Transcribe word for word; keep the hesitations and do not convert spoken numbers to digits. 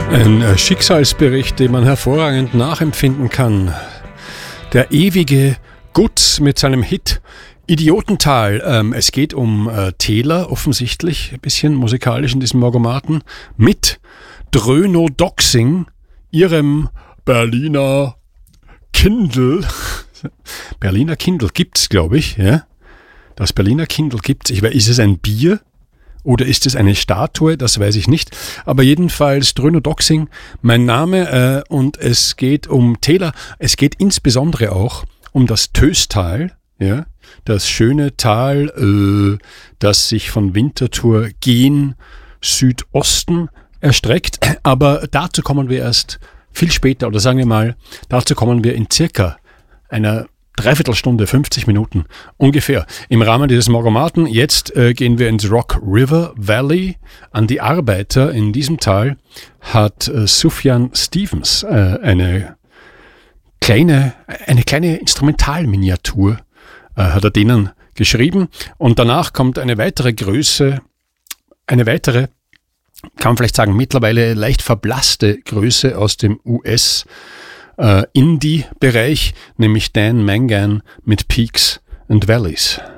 Ein äh, Schicksalsbericht, den man hervorragend nachempfinden kann. Der ewige Gutz mit seinem Hit Idiotental. Ähm, es geht um äh, Täler, offensichtlich, ein bisschen musikalisch in diesem Morgomaten, mit Dröno-Doxing, ihrem Berliner Kindl. Berliner Kindl gibt's, glaube ich, ja. Das Berliner Kindl gibt's. Ich weiß, ist es ein Bier? Oder ist es eine Statue? Das weiß ich nicht. Aber jedenfalls Dröno-Doxing, mein Name, äh, und es geht um Täler. Es geht insbesondere auch um das Töstal, ja, das schöne Tal, äh, das sich von Winterthur gen Südosten erstreckt. Aber dazu kommen wir erst viel später, oder sagen wir mal, dazu kommen wir in circa einer Dreiviertelstunde, fünfzig Minuten ungefähr. Im Rahmen dieses Morgomaten, jetzt äh, gehen wir ins Rock River Valley. An die Arbeiter in diesem Tal hat äh, Sufjan Stevens äh, eine kleine, eine kleine Instrumentalminiatur, äh, hat er denen geschrieben. Und danach kommt eine weitere Größe, eine weitere, kann man vielleicht sagen, mittlerweile leicht verblasste Größe aus dem U S Uh, Indie-Bereich, nämlich Dan Mangan mit Peaks and Valleys.